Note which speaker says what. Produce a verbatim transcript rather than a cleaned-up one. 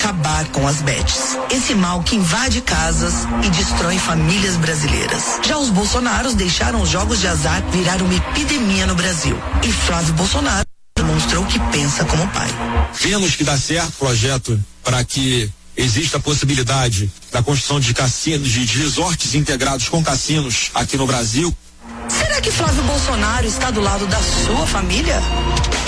Speaker 1: acabar com as bets. Esse mal que invade casas e destrói famílias brasileiras. Já os bolsonaros deixaram os jogos de azar virar uma epidemia no Brasil. E Flávio Bolsonaro demonstrou que pensa como pai.
Speaker 2: Vemos que dá certo o projeto para que existe a possibilidade da construção de cassinos, de resorts integrados com cassinos aqui no Brasil.
Speaker 1: Será que Flávio Bolsonaro está do lado da sua família?